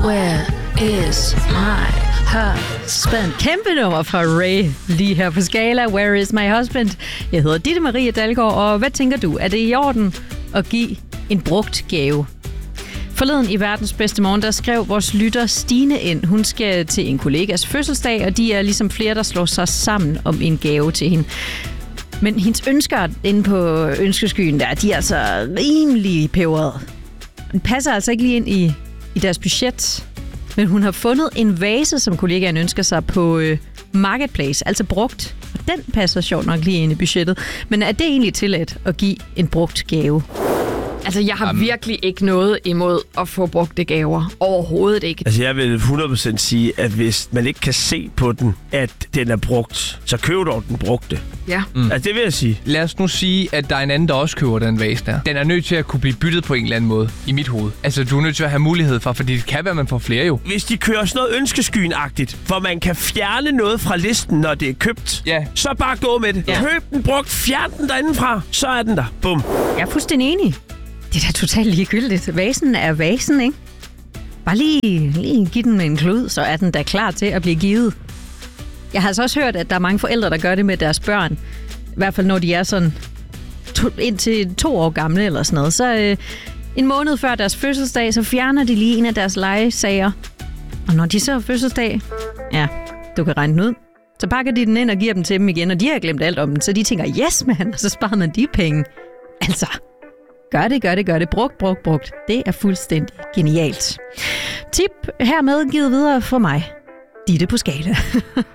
Where is my husband? Kæmpe nummer fra Ray lige her på Skala. Where is my husband? Jeg hedder Ditte Marie Dalgaard, og hvad tænker du? Er det i orden at give en brugt gave? Forleden i Verdens Bedste Morgen, der skrev vores lytter Stine ind. Hun skal til en kollegas fødselsdag, og de er ligesom flere, der slår sig sammen om en gave til hende. Men hendes ønsker inde på ønskeskyen der, de er altså rimelig peberet. Den passer altså ikke lige ind i deres budget. Men hun har fundet en vase, som kollegaen ønsker sig på Marketplace, altså brugt. Og den passer sjovt nok lige ind i budgettet. Men er det egentlig tilladt at give en brugt gave? Altså, jeg har virkelig ikke noget imod at få brugte gaver. Overhovedet ikke. Altså, jeg vil 100% sige, at hvis man ikke kan se på den, at den er brugt, så køb dog den brugte. Ja. Altså, det vil jeg sige. Lad os nu sige, at der er en anden, der også køber den vase der. Den er nødt til at kunne blive byttet på en eller anden måde, i mit hoved. Altså, du er nødt til at have mulighed for, fordi det kan være, man får flere jo. Hvis de kører sådan noget ønskeskyen-agtigt, hvor man kan fjerne noget fra listen, når det er købt, så bare gå med det. Ja. Køb den brugt, fjern den derindefra, så er den der. Bum. Jeg er fuldstændig enig. Det er da totalt ligegyldigt. Vasen er vasen, ikke? Bare lige give den med en klud, så er den da klar til at blive givet. Jeg har altså også hørt, at der er mange forældre, der gør det med deres børn. I hvert fald når de er sådan indtil 2 år gamle eller sådan noget. Så en måned før deres fødselsdag, så fjerner de lige en af deres legesager. Og når de så har fødselsdag, ja, du kan regne den ud, så pakker de den ind og giver dem til dem igen, og de har glemt alt om den. Så de tænker, yes man, og så sparer man de penge. Altså... Gør det. Brugt. Det er fuldstændig genialt. Tip hermed givet videre fra mig. Ditte på Skala.